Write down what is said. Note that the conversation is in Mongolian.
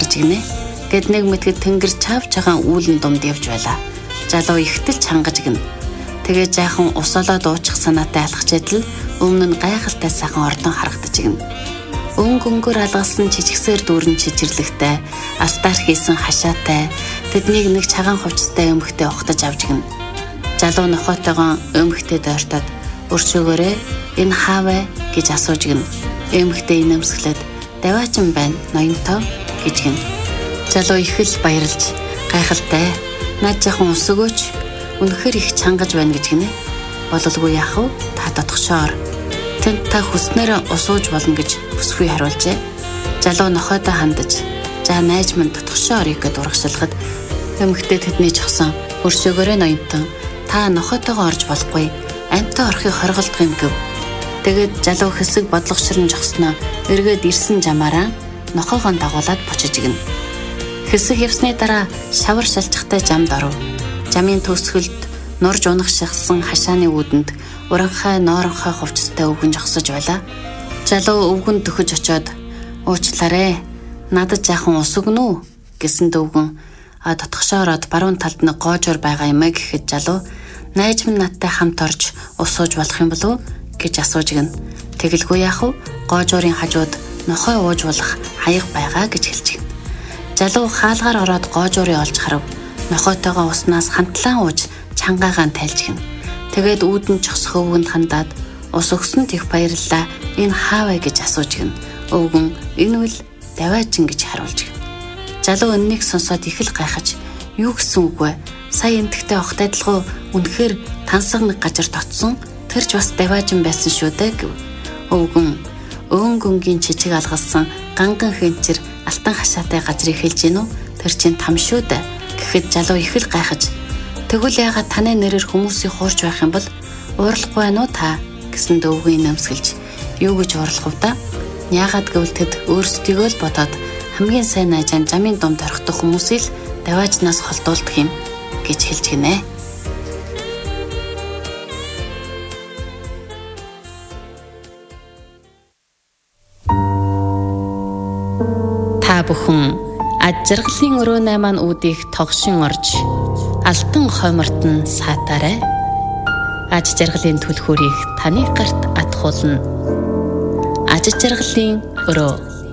гарч игнэ. Гэт нэг мэтгэд тэнгэр чав чагаан үүлэн думд явж байлаа. Залуу ихтэл чангаж игнэ. Тэгээ жаахан ус олоод уучих санаатай алхаж идэл өмнө нь гайхалтай сайхан ордон харагдаж игнэ. Өнгөр алгасан чичгсээр дүүрэн чичирлэгтэй, алтаар хийсэн хашаатай, тэднийг нэг чагаан хувцастай өмхтэй ухтаж авч игнэ. Залуу нохоотойгоо өмхтэд ойртоод өршөөгөөрэй энэ хаав вэ гэж асууж игнэ. Өмхтэй инэмсгэлээд даваачин байна ноёнтоо гэж гин. Залуу их л баярлж гайхалтай наад жаахан ус өгөөч үнэхээр их чангаж байна гэж гинэ. Бололгүй яах вэ? Та дотгошоор тэнд та хүснээр ус ууж болно гэж бүсгүй хариулжээ. Залуу нохойдоо хандаж за найз минь дотгошоор гэд урагшилгад өмхтэй тэдний чогсон өршөөгөөрэй ноёнтон та нохойтойгоо орж болохгүй амьтаа орохыг хорголдох юм гэв. Тэгээд залуу хэсэг бодлогошрон жогсноо эргээд ирсэн жамаараа нохоогоо дагуулад бочиж игнэ. Хэсэг явсны дараа шавар шалжихтай жамд оров. Жамын төгсгөлд нурж унах шахсан хашааны үүдэнд уранхай норонхой хувцастай өвгөн жогсож байлаа. Залуу өвгөн төхөж очоод уучлаарэ надад жаахан ус өгнө үү гэсэн өвгөн дотгошоороод баруун талд нэг гоожор байгаа юм гэхэд залуу найз минь надтай хамт орж ус ууж болох юм болов гэж асууж гин. Тэгэлгүй яах вэ? Гоожорын хажууд нохой ууж болох хаяг байгаа гэж хэлж гин. Залуу хаалгаар ороод гоожорыг олж харав. Нохойтойгоо уснаас хамтлан ууж чангаагаан тайлж гин. Тэгээд үүдэн чогсох өвгөнд хандаад ус өгсөнд их баярлалаа. Энэ хаав вэ гэж асууж гин. Өвгөн энэ үл даваачин гэж хариулж гин. Залуу өннийг сонсоод их л гайхаж юу гэсэн үг вэ? Сая энтгтэй огт адилгүй үнэхээр тансаг нэг газар дотсон тэрч бас даваажин байсан шүү дээ гэв. Өвгөн өнгөнгийн чичиг алгалсан ганган хэнчэр алтан хашаатай газрыг хэлж гинүү тэр чинь там шүү дээ гэхэд залуу их л гайхаж тэгвэл яагаад таны нэрээр хүмүүсийг хуурч байх юм бол уурлахгүй байна уу та гэсэн өвгөн нэмсгэлж юу гэж уурлах вэ та? Яагаад гэвэл тэд өөрсдийгөө л бодоод хамгийн сайн найжaan жамын дунд орхидох хүмүүсийг л даваажнаас холдуулдаг юм гэж хэлж гинэ. Та бүхэн аж жаргалын өрөөнэй маань үүдийг тогшин орж алтан хоймортон саатаарай. Аж жаргалын түлхүүрийг таны гарт атгуулна. Аж жаргалын өрөө